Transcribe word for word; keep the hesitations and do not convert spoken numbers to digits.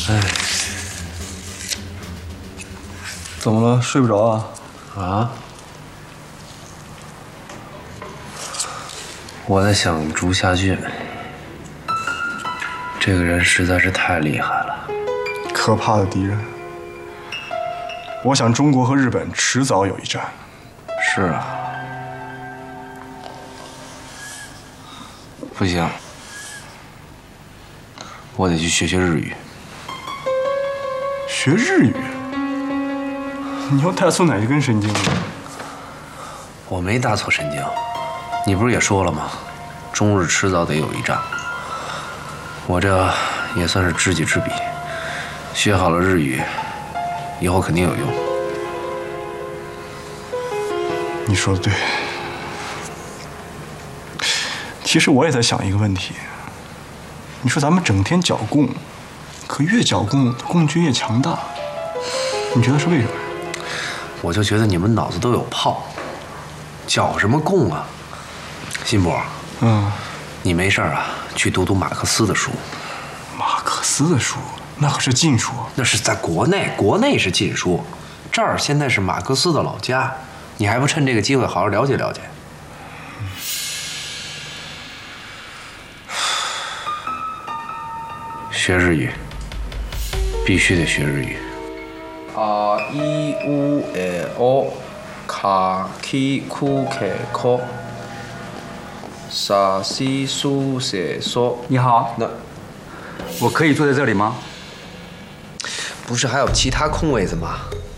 哎， 怎么了？睡不着啊？ 啊？我在想朱夏俊，这个人实在是太厉害了， 可怕的敌人。我想中国和日本迟早有一战。 是啊。不行，我得去学学日语。 学日语？你要带错哪一根神经了？ 我没搭错神经，你不是也说了吗？中日迟早得有一战。我这也算是知己知彼，学好了日语，以后肯定有用。 你说的对。其实我也在想一个问题，你说咱们整天剿共，可越剿共，共军越强大，你觉得是为什么？ 我就觉得你们脑子都有泡，剿什么共啊？辛博， 嗯， 你没事啊，去读读马克思的书。 马克思的书，那可是禁书。 那是在国内，国内是禁书，这儿现在是马克思的老家，你还不趁这个机会好好了解了解？学日语，必须得学日语。 あいうえおかきくけこさしすせそ。 你好， 那我可以坐在这里吗？ 不是还有其他空位子吗？